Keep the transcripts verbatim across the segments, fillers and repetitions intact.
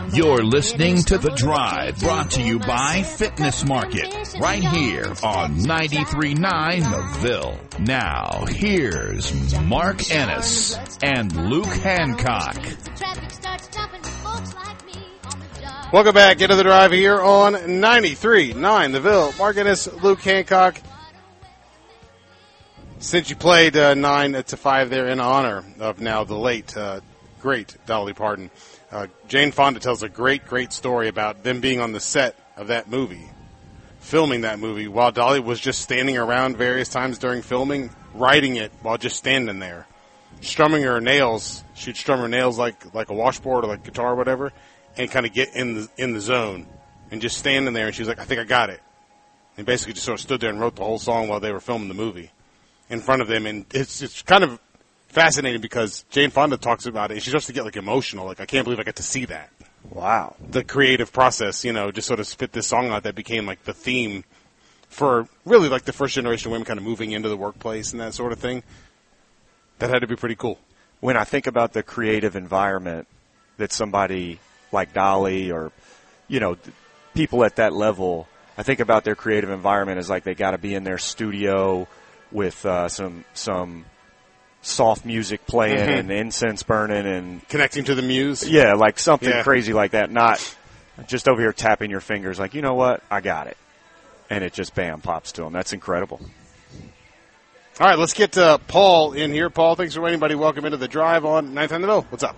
You're listening to The Drive, brought to you by Fitness Market, right here on ninety-three point nine The Ville. Now, here's Mark Ennis and Luke Hancock. Welcome back into The Drive here on ninety-three point nine The Ville. Mark Ennis, Luke Hancock. Since you played uh, nine to five there in honor of now the late, uh, great Dolly Parton, uh, Jane Fonda tells a great, great story about them being on the set of that movie, filming that movie, while Dolly was just standing around various times during filming, writing it while just standing there, strumming her nails. She'd strum her nails like like a washboard or like guitar or whatever, and kind of get in the in the zone and just standing there. And she was like, "I think I got it," and basically just sort of stood there and wrote the whole song while they were filming the movie in front of them. And it's it's kind of fascinating because Jane Fonda talks about it. She starts to get like emotional. Like, I can't believe I get to see that. Wow. The creative process, you know, just sort of spit this song out that became like the theme for really like the first generation of women kind of moving into the workplace and that sort of thing. That had to be pretty cool. When I think about the creative environment that somebody like Dolly or, you know, people at that level, I think about their creative environment as like they got to be in their studio with uh, some some soft music playing mm-hmm. and incense burning and connecting to the muse. Yeah, like something yeah. crazy like that. Not just over here tapping your fingers like, you know what, I got it, and it just bam pops to them. That's incredible. All right, let's get uh, Paul in here. Paul, thanks for waiting, buddy. Welcome into the Drive on ninth on the Ville. What's up?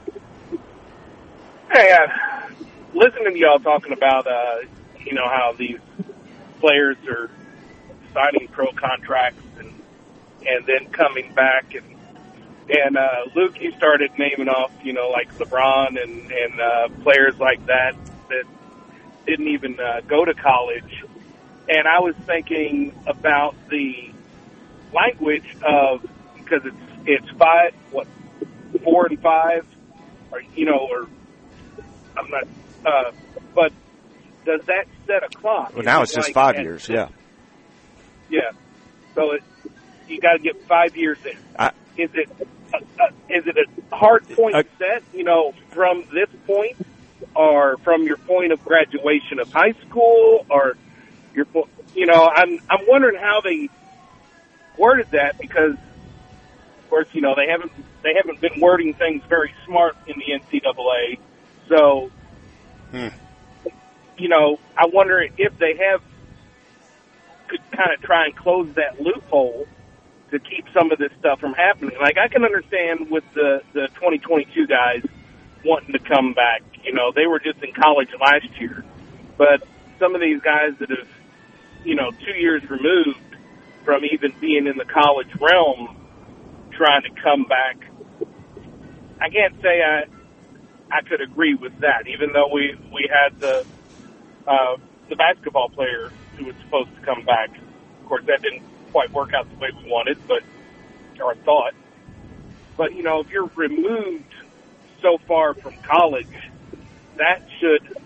Hey, uh, listening to y'all talking about, uh, you know, how these players are signing pro contracts and and then coming back. And, and uh, Luke, you started naming off, you know, like LeBron and, and uh, players like that that didn't even uh, go to college. And I was thinking about the language of, because it's it's five, what, four and five, or, you know, or I'm not, uh, but does that set a clock? Well, now Is it's it just like five at, years, yeah. Yeah. So it, you got to get five years in. I, is it a, a, is it a hard point I, set, you know, from this point, or from your point of graduation of high school, or your, you know, I'm I'm wondering how they worded that, because, of course, you know, they haven't they haven't been wording things very smart in the N C double A. So, hmm. you know, I wonder if they have could kind of try and close that loophole to keep some of this stuff from happening. Like, I can understand with the, the twenty twenty-two guys wanting to come back. You know, they were just in college last year. But some of these guys that have, you know, two years removed from even being in the college realm trying to come back, I can't say I I could agree with that, even though we, we had the uh, the basketball player who was supposed to come back. Of course, that didn't quite work out the way we wanted, but or thought. But, you know, if you're removed so far from college, that should